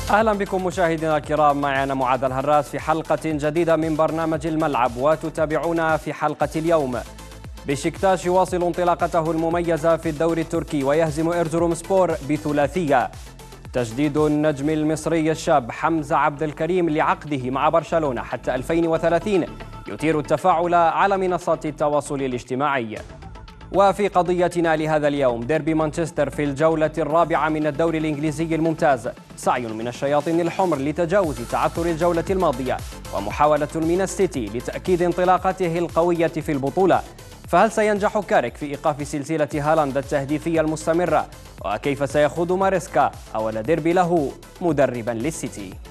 أهلا بكم مشاهدينا الكرام، معي أنا معاذ الهراس في حلقة جديدة من برنامج الملعب. وتتابعونا في حلقة اليوم: بشكتاش يواصل انطلاقته المميزة في الدوري التركي ويهزم إرزرومسبور بثلاثية. تجديد النجم المصري الشاب حمزة عبد الكريم لعقده مع برشلونة حتى 2030 يثير التفاعل على منصات التواصل الاجتماعي. وفي قضيتنا لهذا اليوم: ديربي مانشستر في الجولة الرابعة من الدوري الإنجليزي الممتاز، سعي من الشياطين الحمر لتجاوز تعثر الجولة الماضية، ومحاولة من السيتي لتأكيد انطلاقته القوية في البطولة. فهل سينجح كاريك في إيقاف سلسلة هالاند التهديفية المستمرة؟ وكيف سيخوض ماريسكا أول ديربي له مدربا للسيتي؟